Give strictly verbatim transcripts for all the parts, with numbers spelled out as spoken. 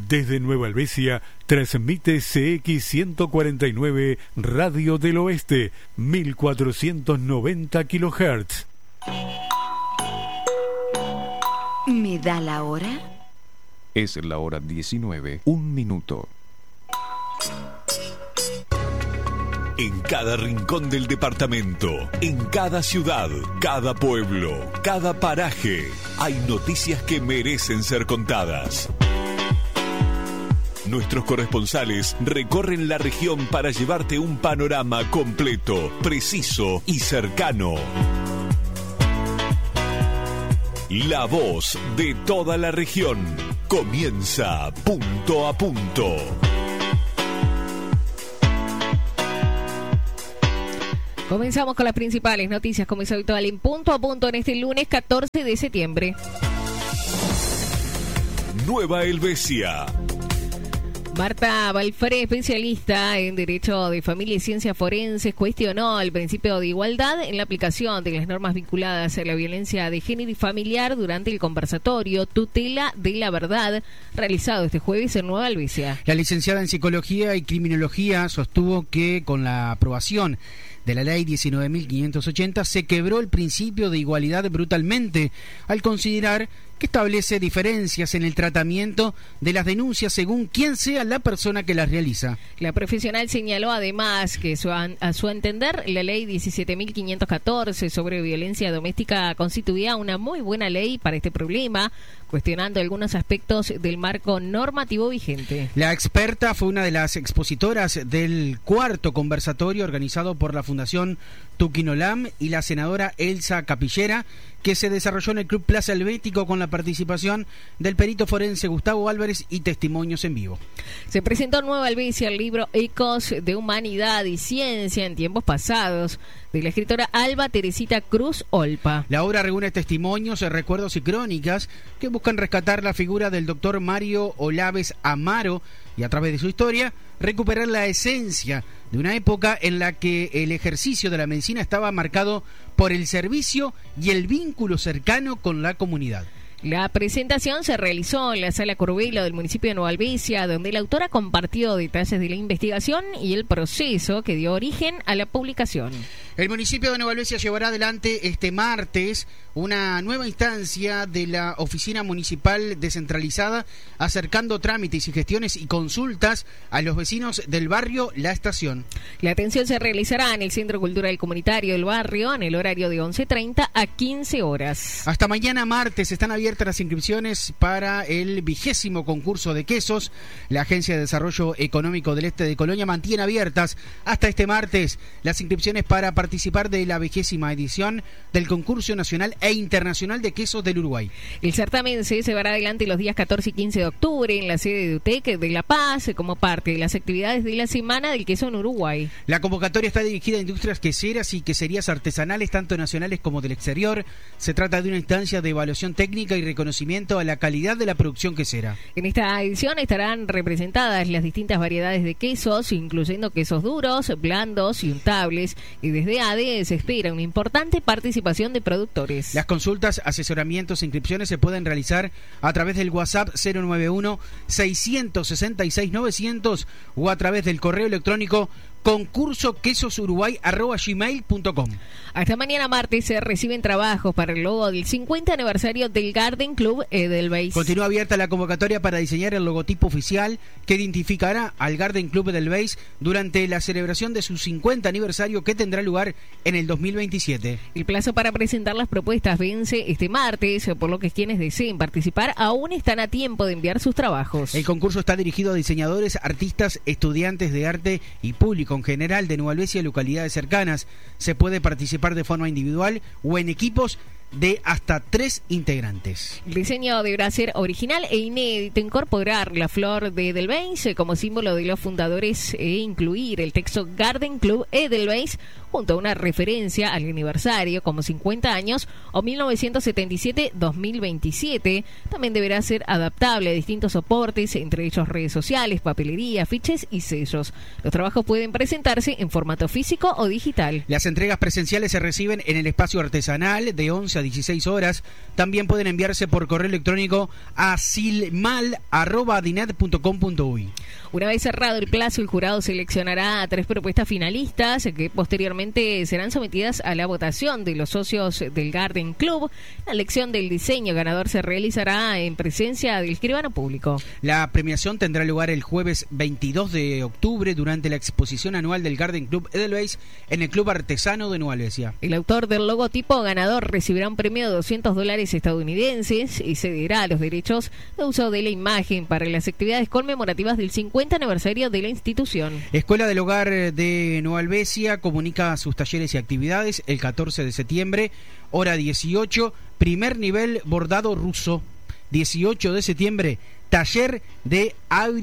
Desde Nueva Helvecia, transmite C X ciento cuarenta y nueve Radio del Oeste, mil cuatrocientos noventa kilohertz. ¿Me da la hora? Es la hora diecinueve, un minuto. En cada rincón del departamento, en cada ciudad, cada pueblo, cada paraje, hay noticias que merecen ser contadas. Nuestros corresponsales recorren la región para llevarte un panorama completo, preciso y cercano. La voz de toda la región comienza punto a punto. Comenzamos con las principales noticias, como es habitual, en punto a punto en este lunes catorce de septiembre. Nueva Helvecia. Marta Balfré, especialista en Derecho de Familia y Ciencias Forenses, cuestionó el principio de igualdad en la aplicación de las normas vinculadas a la violencia de género y familiar durante el conversatorio Tutela de la Verdad, realizado este jueves en Nueva Helvecia. La licenciada en Psicología y Criminología sostuvo que con la aprobación de la ley diecinueve mil quinientos ochenta se quebró el principio de igualdad brutalmente al considerar que establece diferencias en el tratamiento de las denuncias según quién sea la persona que las realiza. La profesional señaló además que su, a su entender la ley diecisiete mil quinientos catorce sobre violencia doméstica constituía una muy buena ley para este problema, cuestionando algunos aspectos del marco normativo vigente. La experta fue una de las expositoras del cuarto conversatorio organizado por la Fundación Tuquinolam y la senadora Elsa Capillera, que se desarrolló en el Club Plaza Helvético con la participación del perito forense Gustavo Álvarez y testimonios en vivo. Se presentó en Nueva Helvecia el libro Ecos de Humanidad y Ciencia en tiempos pasados, de la escritora Alba Teresita Cruz Olpa. La obra reúne testimonios, recuerdos y crónicas que buscan rescatar la figura del doctor Mario Olaves Amaro y a través de su historia recuperar la esencia de una época en la que el ejercicio de la medicina estaba marcado por el servicio y el vínculo cercano con la comunidad. La presentación se realizó en la Sala Curvelo del municipio de Nueva Helvecia, donde la autora compartió detalles de la investigación y el proceso que dio origen a la publicación. El municipio de Nueva Helvecia llevará adelante este martes una nueva instancia de la Oficina Municipal Descentralizada, acercando trámites y gestiones y consultas a los vecinos del barrio La Estación. La atención se realizará en el Centro Cultural Comunitario del barrio en el horario de once treinta a quince horas. Hasta mañana martes están abiertas las inscripciones para el vigésimo concurso de quesos. La Agencia de Desarrollo Económico del Este de Colonia mantiene abiertas hasta este martes las inscripciones para participar de la vigésima edición del concurso nacional e internacional de quesos del Uruguay. El certamen se llevará adelante los días catorce y quince de octubre en la sede de U T E C de La Paz como parte de las actividades de la Semana del Queso en Uruguay. La convocatoria está dirigida a industrias queseras y queserías artesanales, tanto nacionales como del exterior. Se trata de una instancia de evaluación técnica y reconocimiento a la calidad de la producción quesera. En esta edición estarán representadas las distintas variedades de quesos, incluyendo quesos duros, blandos y untables, y desde A D E se espera una importante participación de productores. Las consultas, asesoramientos e inscripciones se pueden realizar a través del WhatsApp cero nueve uno, seis seis seis, nueve cero cero o a través del correo electrónico concurso quesos uruguay arroba gmail punto com. Hasta mañana martes se reciben trabajos para el logo del cincuenta aniversario del Garden Club Edelweiss. Continúa abierta la convocatoria para diseñar el logotipo oficial que identificará al Garden Club Edelweiss durante la celebración de su cincuenta aniversario que tendrá lugar en el dos mil veintisiete. El plazo para presentar las propuestas vence este martes, por lo que quienes deseen participar aún están a tiempo de enviar sus trabajos. El concurso está dirigido a diseñadores, artistas, estudiantes de arte y público en general de Nueva Helvecia y localidades cercanas. Se puede participar de forma individual o en equipos de hasta tres integrantes. El diseño deberá ser original e inédito, incorporar la flor de Edelweiss como símbolo de los fundadores e incluir el texto Garden Club Edelweiss junto a una referencia al aniversario como cincuenta años o mil novecientos setenta y siete a dos mil veintisiete. También deberá ser adaptable a distintos soportes, entre ellos redes sociales, papelería, afiches y sellos. Los trabajos pueden presentarse en formato físico o digital. Las entregas presenciales se reciben en el espacio artesanal de once a dieciséis horas. También pueden enviarse por correo electrónico a silmal arroba dinet punto com punto uy. Una vez cerrado el plazo, el jurado seleccionará a tres propuestas finalistas que posteriormente serán sometidas a la votación de los socios del Garden Club. La elección del diseño ganador se realizará en presencia del escribano público. La premiación tendrá lugar el jueves veintidós de octubre durante la exposición anual del Garden Club Edelweiss en el Club Artesano de Nueva Albesia. El autor del logotipo ganador recibirá un premio de doscientos dólares estadounidenses y cederá los derechos de uso de la imagen para las actividades conmemorativas del cincuenta aniversario de la institución. Escuela del Hogar de Nueva Albesia comunica sus talleres y actividades el catorce de septiembre, hora dieciocho, primer nivel bordado ruso. dieciocho de septiembre, taller de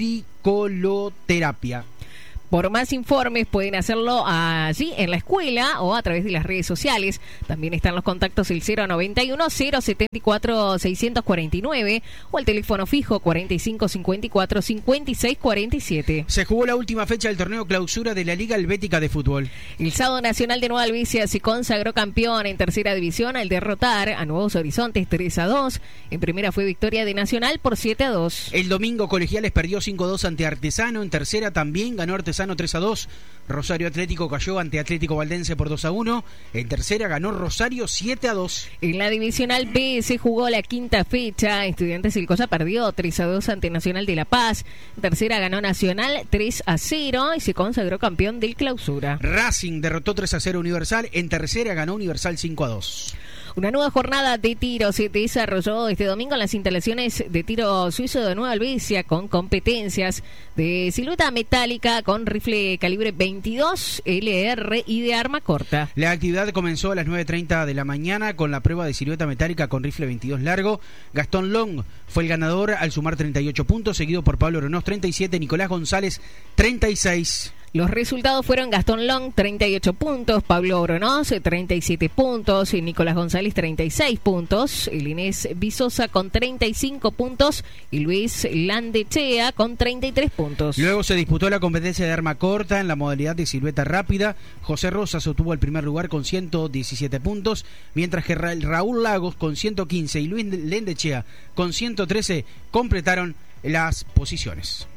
auricoloterapia. Por más informes pueden hacerlo allí en la escuela o a través de las redes sociales. También están los contactos el cero noventa y uno, cero setenta y cuatro, seiscientos cuarenta y nueve o el teléfono fijo cuarenta y cinco cincuenta y cuatro, cincuenta y seis cuarenta y siete. Se jugó la última fecha del torneo clausura de la Liga Helvética de Fútbol. El Sábado Nacional de Nueva Albesia se consagró campeón en tercera división al derrotar a Nuevos Horizontes tres a dos. En primera fue victoria de Nacional por siete a dos. El domingo Colegiales perdió cinco a dos ante Artesano. En tercera también ganó Artesano tres a dos. Rosario Atlético cayó ante Atlético Valdense por dos a uno. En tercera ganó Rosario siete a dos. En la divisional B se jugó la quinta fecha. Estudiantes del Cosa perdió tres a dos ante Nacional de La Paz. En tercera ganó Nacional tres a cero y se consagró campeón del clausura. Racing derrotó tres a cero Universal. En tercera ganó Universal cinco a dos. Una nueva jornada de tiro se desarrolló este domingo en las instalaciones de tiro suizo de Nueva Albesia con competencias de silueta metálica con rifle calibre veintidós L R y de arma corta. La actividad comenzó a las nueve treinta de la mañana con la prueba de silueta metálica con rifle veintidós largo. Gastón Long fue el ganador al sumar treinta y ocho puntos, seguido por Pablo Oronoz treinta y siete, Nicolás González treinta y seis. Los resultados fueron Gastón Long, treinta y ocho puntos, Pablo Oronoz, treinta y siete puntos, y Nicolás González, treinta y seis puntos, el Inés Vizosa con treinta y cinco puntos y Luis Landechea con treinta y tres puntos. Luego se disputó la competencia de arma corta en la modalidad de silueta rápida. José Rosas obtuvo el primer lugar con ciento diecisiete puntos, mientras que Ra- Raúl Lagos con ciento quince y Luis Landechea con ciento trece completaron las posiciones.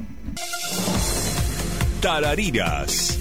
Tarariras.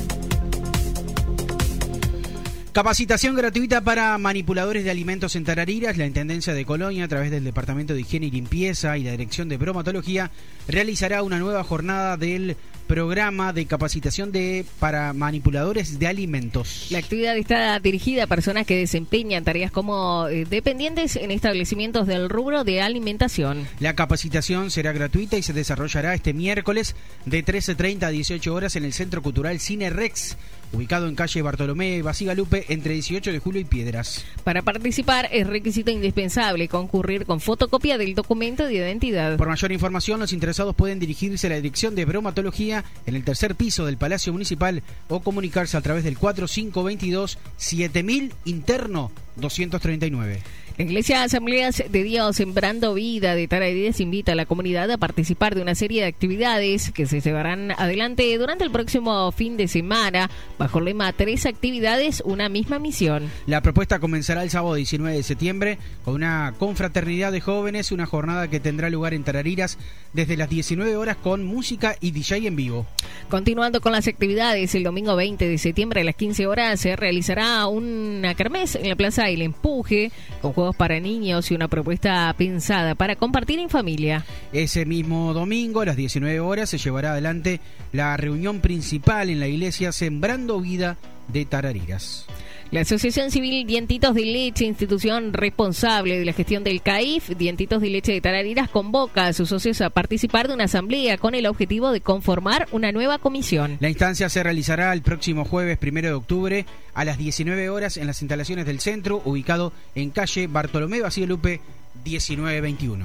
Capacitación gratuita para manipuladores de alimentos en Tarariras. La Intendencia de Colonia, a través del Departamento de Higiene y Limpieza y la Dirección de Bromatología, realizará una nueva jornada del programa de capacitación de para manipuladores de alimentos. La actividad está dirigida a personas que desempeñan tareas como eh, dependientes en establecimientos del rubro de alimentación. La capacitación será gratuita y se desarrollará este miércoles de trece treinta a dieciocho horas en el Centro Cultural Cine Rex, ubicado en calle Bartolomé Basigalupe, entre dieciocho de julio y Piedras. Para participar es requisito indispensable concurrir con fotocopia del documento de identidad. Por mayor información, los interesados pueden dirigirse a la Dirección de Bromatología en el tercer piso del Palacio Municipal o comunicarse a través del cuatro cinco veintidós siete mil interno doscientos treinta y nueve. La Iglesia Asambleas de Dios Sembrando Vida de Tarariras invita a la comunidad a participar de una serie de actividades que se llevarán adelante durante el próximo fin de semana bajo el lema Tres actividades, una misma misión. La propuesta comenzará el sábado diecinueve de septiembre con una confraternidad de jóvenes, una jornada que tendrá lugar en Tarariras desde las diecinueve horas con música y D J en vivo. Continuando con las actividades, el domingo veinte de septiembre a las quince horas se realizará una kermés en la Plaza El Empuje con juegos para niños y una propuesta pensada para compartir en familia. Ese mismo domingo a las diecinueve horas se llevará adelante la reunión principal en la iglesia Sembrando Vida de Tarariras. La Asociación Civil Dientitos de Leche, institución responsable de la gestión del C A I F, Dientitos de Leche de Tarariras, convoca a sus socios a participar de una asamblea con el objetivo de conformar una nueva comisión. La instancia se realizará el próximo jueves primero de octubre a las diecinueve horas en las instalaciones del centro, ubicado en calle Bartolomé Basigalupe diecinueve veintiuno.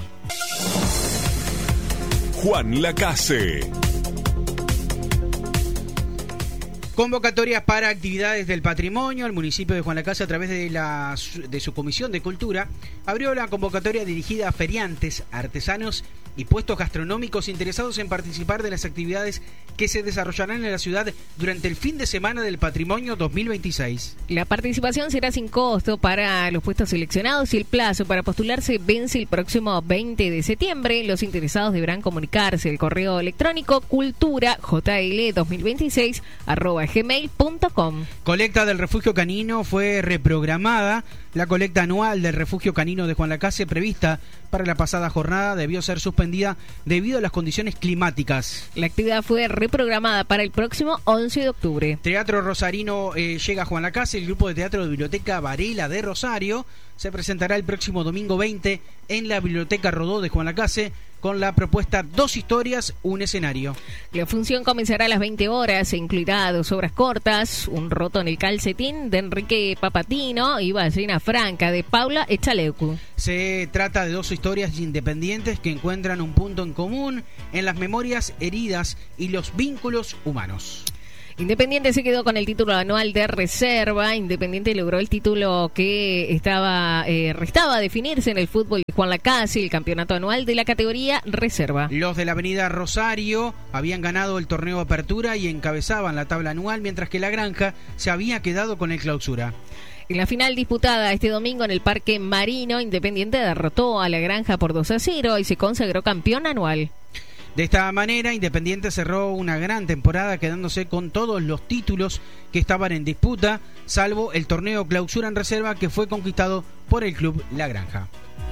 Juan Lacase. Convocatorias para actividades del patrimonio. El municipio de Juan Lacase, a través de, la, de su Comisión de Cultura, abrió la convocatoria dirigida a feriantes, artesanos y puestos gastronómicos interesados en participar de las actividades que se desarrollarán en la ciudad durante el fin de semana del patrimonio dos mil veintiséis. La participación será sin costo para los puestos seleccionados y el plazo para postularse vence el próximo veinte de septiembre. Los interesados deberán comunicarse al correo electrónico cultura j l dos mil veintiséis arroba gmail punto com. Colecta del refugio canino fue reprogramada. La colecta anual del refugio canino de Juan Lacase, prevista para la pasada jornada, debió ser suspendida debido a las condiciones climáticas. La actividad fue reprogramada para el próximo once de octubre. Teatro Rosarino eh, llega a Juan Lacase. El grupo de teatro de Biblioteca Varela de Rosario se presentará el próximo domingo veinte en la Biblioteca Rodó de Juan Lacase con la propuesta Dos historias, un escenario. La función comenzará a las veinte horas e incluirá dos obras cortas, Un roto en el calcetín de Enrique Papatino y Ballena Franca de Paula Echaleucu. Se trata de dos historias independientes que encuentran un punto en común en las memorias heridas y los vínculos humanos. Independiente se quedó con el título anual de reserva. Independiente logró el título que estaba eh, restaba definirse en el fútbol de Juan Lacase, el campeonato anual de la categoría reserva. Los de la avenida Rosario habían ganado el torneo Apertura y encabezaban la tabla anual, mientras que la Granja se había quedado con el Clausura. En la final disputada este domingo en el Parque Marino, Independiente derrotó a la Granja por dos a cero y se consagró campeón anual. De esta manera, Independiente cerró una gran temporada quedándose con todos los títulos que estaban en disputa, salvo el torneo Clausura en reserva que fue conquistado por el club La Granja.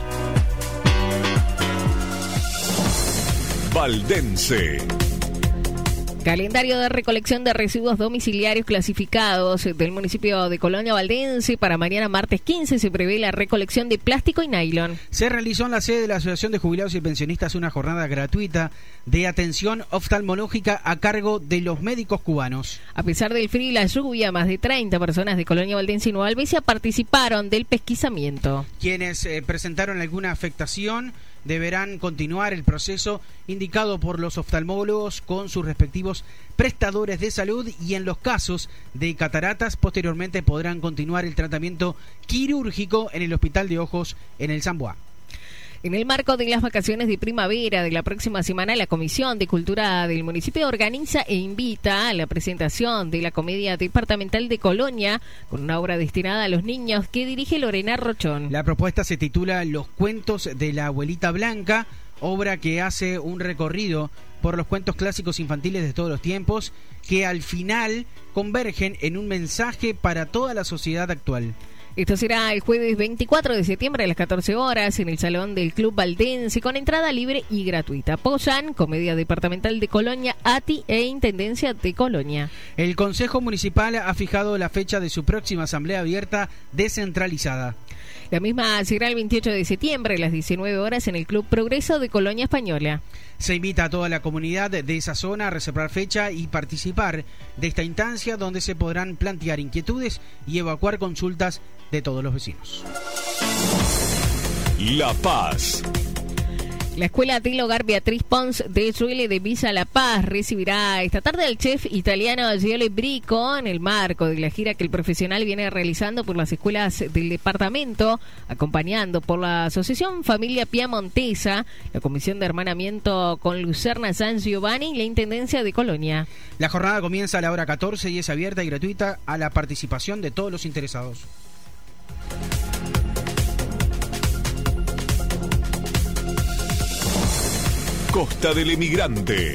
Valdense. Calendario de recolección de residuos domiciliarios clasificados del municipio de Colonia Valdense. Para mañana martes quince se prevé la recolección de plástico y nylon. Se realizó en la sede de la Asociación de Jubilados y Pensionistas una jornada gratuita de atención oftalmológica a cargo de los médicos cubanos. A pesar del frío y la lluvia, más de treinta personas de Colonia Valdense y Nueva Albesia participaron del pesquisamiento. Quienes eh, presentaron alguna afectación deberán continuar el proceso indicado por los oftalmólogos con sus respectivos prestadores de salud, y en los casos de cataratas posteriormente podrán continuar el tratamiento quirúrgico en el Hospital de Ojos en el Zamboá. En el marco de las vacaciones de primavera de la próxima semana, la Comisión de Cultura del municipio organiza e invita a la presentación de la Comedia Departamental de Colonia con una obra destinada a los niños que dirige Lorena Rochón. La propuesta se titula Los cuentos de la abuelita Blanca, obra que hace un recorrido por los cuentos clásicos infantiles de todos los tiempos que al final convergen en un mensaje para toda la sociedad actual. Esto será el jueves veinticuatro de septiembre a las catorce horas en el Salón del Club Valdense con entrada libre y gratuita. Apoyan Comedia Departamental de Colonia, A T I e Intendencia de Colonia. El Consejo Municipal ha fijado la fecha de su próxima asamblea abierta descentralizada. La misma será el veintiocho de septiembre a las diecinueve horas en el Club Progreso de Colonia Española. Se invita a toda la comunidad de esa zona a reservar fecha y participar de esta instancia, donde se podrán plantear inquietudes y evacuar consultas de todos los vecinos. La Paz. La Escuela del Hogar Beatriz Pons de Suele de Villa La Paz recibirá esta tarde al chef italiano Giole Brico en el marco de la gira que el profesional viene realizando por las escuelas del departamento, acompañando por la Asociación Familia Piamontesa, la Comisión de Hermanamiento con Lucerna San Giovanni y la Intendencia de Colonia. La jornada comienza a la hora catorce y es abierta y gratuita a la participación de todos los interesados. Costa del Emigrante.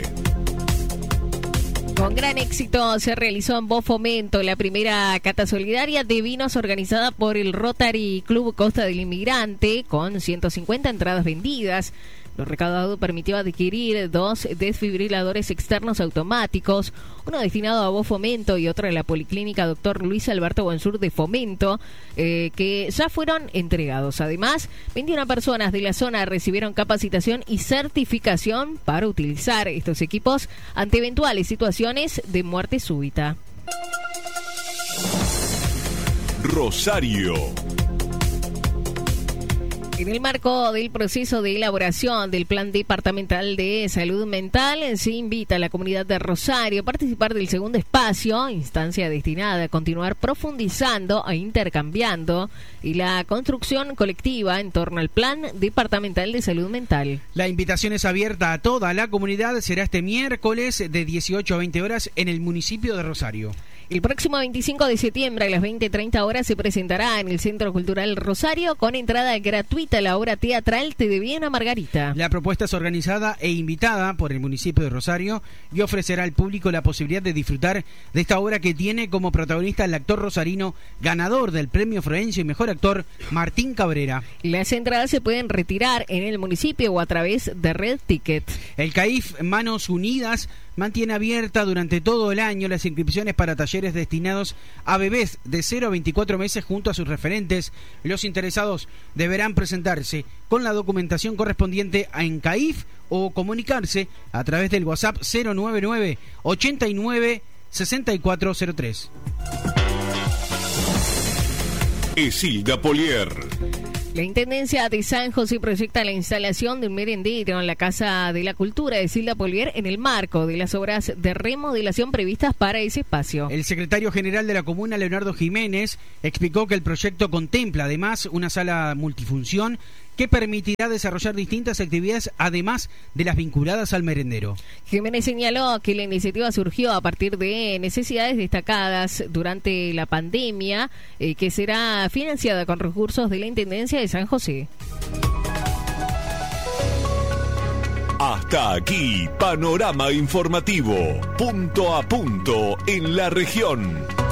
Con gran éxito se realizó en Bofomento la primera cata solidaria de vinos organizada por el Rotary Club Costa del Inmigrante, con ciento cincuenta entradas vendidas. Lo recaudado permitió adquirir dos desfibriladores externos automáticos, uno destinado a Bofomento y otro a la Policlínica Doctor Luis Alberto Bonsur de Fomento, eh, que ya fueron entregados. Además, veintiuna personas de la zona recibieron capacitación y certificación para utilizar estos equipos ante eventuales situaciones de muerte súbita. Rosario. En el marco del proceso de elaboración del Plan Departamental de Salud Mental, se invita a la comunidad de Rosario a participar del segundo espacio, instancia destinada a continuar profundizando e intercambiando y la construcción colectiva en torno al Plan Departamental de Salud Mental. La invitación es abierta a toda la comunidad, será este miércoles de dieciocho a veinte horas en el municipio de Rosario. El próximo veinticinco de septiembre a las veinte treinta horas se presentará en el Centro Cultural Rosario con entrada gratuita la obra teatral Te debía una Margarita. La propuesta es organizada e invitada por el municipio de Rosario y ofrecerá al público la posibilidad de disfrutar de esta obra que tiene como protagonista el actor rosarino ganador del Premio Florencio y Mejor Actor, Martín Cabrera. Las entradas se pueden retirar en el municipio o a través de Red Ticket. El CAIF Manos Unidas mantiene abierta durante todo el año las inscripciones para talleres destinados a bebés de cero a veinticuatro meses junto a sus referentes. Los interesados deberán presentarse con la documentación correspondiente en CAIF o comunicarse a través del WhatsApp cero noventa y nueve, ochenta y nueve, sesenta y cuatro cero tres. Esilda Polier. La Intendencia de San José proyecta la instalación de un merendero en la Casa de la Cultura de Esilda Polier en el marco de las obras de remodelación previstas para ese espacio. El secretario general de la comuna, Leonardo Jiménez, explicó que el proyecto contempla además una sala multifunción que permitirá desarrollar distintas actividades además de las vinculadas al merendero. Jiménez señaló que la iniciativa surgió a partir de necesidades destacadas durante la pandemia, eh, que será financiada con recursos de la Intendencia de San José. Hasta aquí, panorama informativo, punto a punto en la región.